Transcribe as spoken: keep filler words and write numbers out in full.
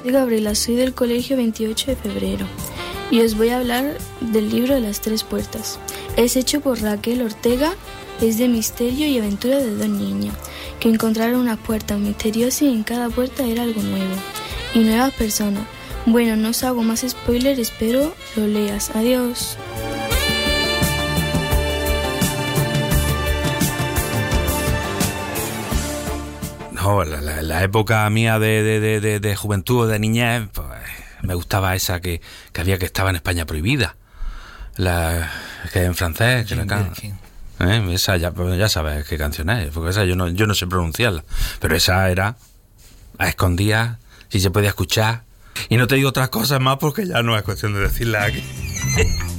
Soy Gabriela, soy del colegio veintiocho de febrero y os voy a hablar del libro de las tres puertas. Es hecho por Raquel Ortega, es de misterio y aventura de dos niñas que encontraron unas puertas misteriosas y en cada puerta era algo nuevo y nuevas personas. Bueno, no os hago más spoiler, espero lo leas. Adiós. No, la, la, la época mía de, de, de, de, de juventud o de niñez, pues, me gustaba esa que, que había que estaba en España prohibida. La que en francés, que la can... ¿Eh? Esa ya, pues ya sabes qué canción es, porque esa yo no, yo no sé pronunciarla. Pero esa era a escondidas, si se podía escuchar. Y no te digo otras cosas más porque ya no es cuestión de decirla aquí.